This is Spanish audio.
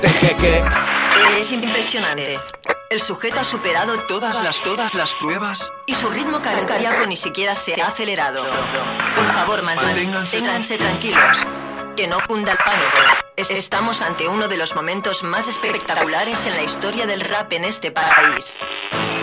Jeque. Es impresionante. El sujeto ha superado todas las pruebas y su ritmo cardíaco ni siquiera se ha acelerado. Por favor, manténganse tranquilos. Que no cunda el pánico. Estamos ante uno de los momentos más espectaculares en la historia del rap en este país.